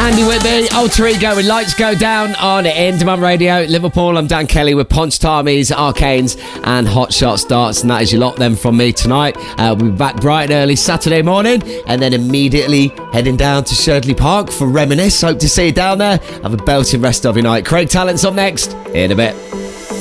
Andy Whitby, Alter Ego with Lights Go Down on Indemand Radio. Liverpool, I'm Dan Kelly with Ponch Tarmies, Arcanes and Hot Shot Starts, and that is your lot then from me tonight. We'll be back bright and early Saturday morning and then immediately heading down to Sherdley Park for Reminisce. Hope to see you down there. Have a belting rest of your night. Craig Talent's up next in a bit.